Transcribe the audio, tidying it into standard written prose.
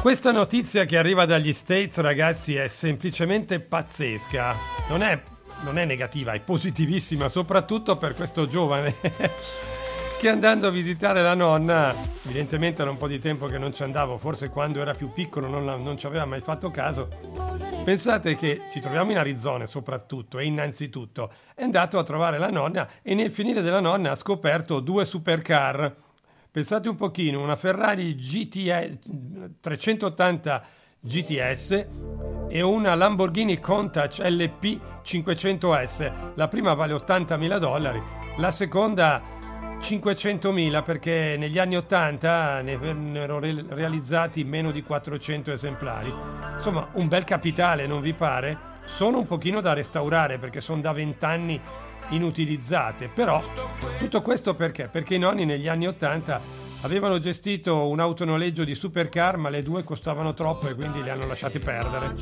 Questa notizia che arriva dagli States, ragazzi, è semplicemente pazzesca. Non è negativa, è positivissima, soprattutto per questo giovane che andando a visitare la nonna, evidentemente era un po' di tempo che non ci andavo, forse quando era più piccolo non ci aveva mai fatto caso. Pensate che ci troviamo in Arizona soprattutto, e innanzitutto è andato a trovare la nonna e nel finire della nonna ha scoperto 2 supercar. Pensate un pochino, una Ferrari GTS 380 GTS e una Lamborghini Countach LP 500S. La prima vale $80.000, la seconda 500.000, perché negli anni 80 ne vennero realizzati meno di 400 esemplari. Insomma, un bel capitale, non vi pare? Sono un pochino da restaurare perché sono da 20 anni inutilizzate, però tutto questo perché? Perché i nonni negli anni 80 avevano gestito un autonoleggio di supercar, ma le 2 costavano troppo e quindi le hanno lasciate perdere.